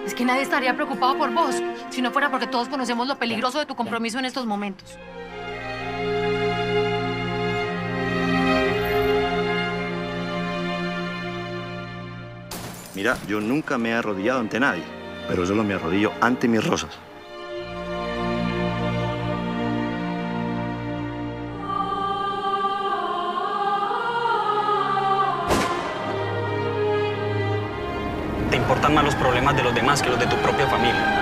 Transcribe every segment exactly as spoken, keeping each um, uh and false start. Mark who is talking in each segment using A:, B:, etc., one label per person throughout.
A: Es que nadie estaría preocupado por vos, si no fuera porque todos conocemos lo peligroso de tu compromiso en estos momentos.
B: Mira, yo nunca me he arrodillado ante nadie, pero solo me arrodillo ante mis rosas.
C: Te importan más los problemas de los demás que los de tu propia familia.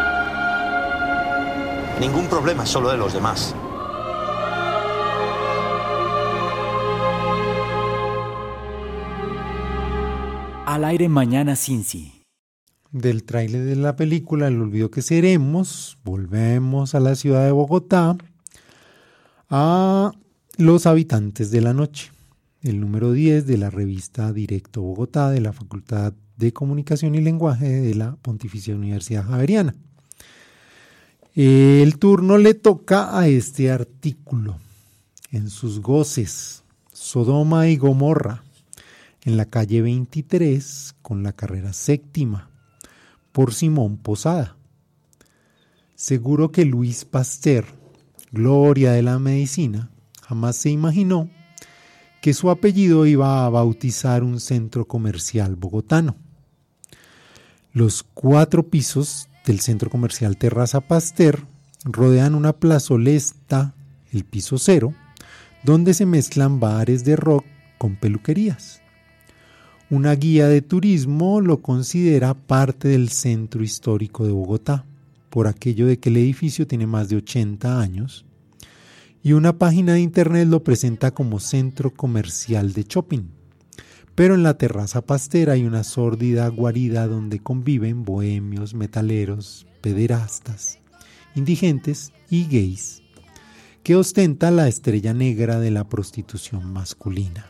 D: Ningún problema es solo de los demás.
E: Al aire mañana, Cincy.
F: Del tráiler de la película El olvido que seremos, volvemos a la ciudad de Bogotá, a Los habitantes de la noche, el número diez de la revista Directo Bogotá de la Facultad de Comunicación y Lenguaje de la Pontificia Universidad Javeriana. El turno le toca a este artículo. En sus goces, Sodoma y Gomorra, en la calle veintitrés, con la carrera séptima, por Simón Posada. Seguro que Luis Pasteur, gloria de la medicina, jamás se imaginó que su apellido iba a bautizar un centro comercial bogotano. Los cuatro pisos del centro comercial Terraza Pasteur rodean una plazoleta, el piso cero, donde se mezclan bares de rock con peluquerías. Una guía de turismo lo considera parte del centro histórico de Bogotá, por aquello de que el edificio tiene más de ochenta años, y una página de internet lo presenta como centro comercial de shopping. Pero en la Terraza Pasteur hay una sórdida guarida donde conviven bohemios, metaleros, pederastas, indigentes y gays, que ostenta la estrella negra de la prostitución masculina.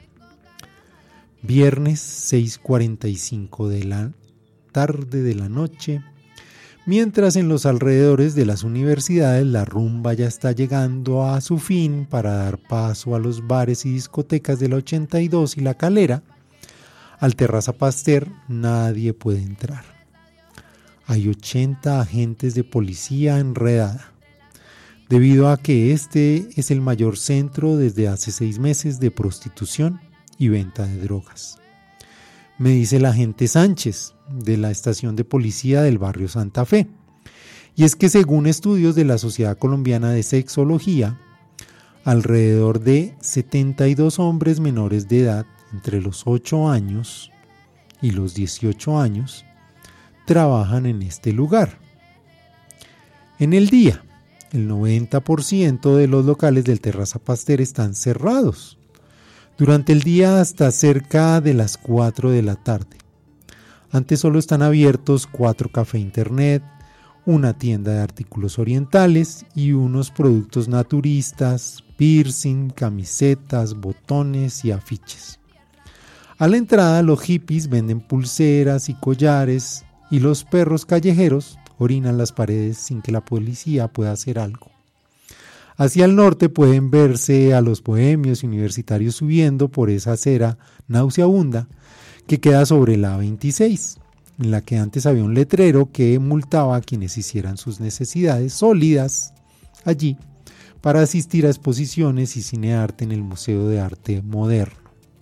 F: Viernes seis cuarenta y cinco de la tarde de la noche, mientras en los alrededores de las universidades la rumba ya está llegando a su fin para dar paso a los bares y discotecas de la ochenta y dos y La Calera, al Terraza Pasteur nadie puede entrar. Hay ochenta agentes de policía en redada, debido a que este es el mayor centro desde hace seis meses de prostitución y venta de drogas. Me dice el agente Sánchez, de la estación de policía del barrio Santa Fe. Y es que según estudios de la Sociedad Colombiana de Sexología, alrededor de setenta y dos hombres menores de edad, entre los ocho años y los dieciocho años, trabajan en este lugar. En el día, el noventa por ciento de los locales del Terraza Pasteur están cerrados. Durante el día hasta cerca de las cuatro de la tarde. Antes solo están abiertos cuatro café internet, una tienda de artículos orientales y unos productos naturistas, piercing, camisetas, botones y afiches. A la entrada los hippies venden pulseras y collares y los perros callejeros orinan las paredes sin que la policía pueda hacer algo. Hacia el norte pueden verse a los bohemios y universitarios subiendo por esa acera nauseabunda que queda sobre la veintiséis, en la que antes había un letrero que multaba a quienes hicieran sus necesidades sólidas allí para asistir a exposiciones y cinearte en el Museo de Arte Moderno.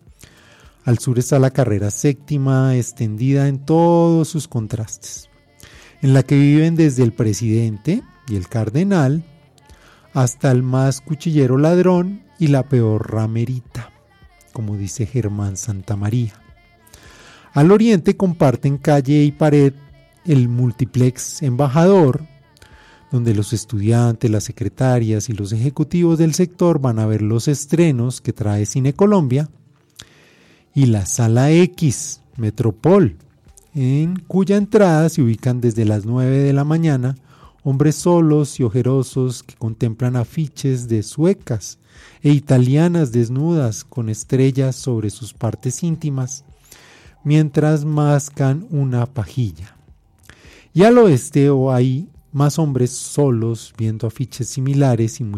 F: Al sur está la carrera séptima extendida en todos sus contrastes, en la que viven desde el presidente y el cardenal hasta el más cuchillero ladrón y la peor ramerita, como dice Germán Santamaría. Al oriente comparten calle y pared el multiplex Embajador, donde los estudiantes, las secretarias y los ejecutivos del sector van a ver los estrenos que trae Cine Colombia, y la Sala X, Metropol, en cuya entrada se ubican desde las nueve de la mañana hombres solos y ojerosos que contemplan afiches de suecas e italianas desnudas con estrellas sobre sus partes íntimas, mientras mascan una pajilla. Y al oeste o hay más hombres solos viendo afiches similares y muy